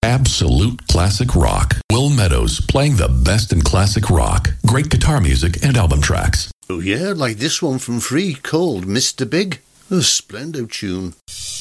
absolute classic rock. Will Meadows playing the best in classic rock. Great guitar music and album tracks. Oh yeah, like this one from Free called Mr. Big. A splendid tune.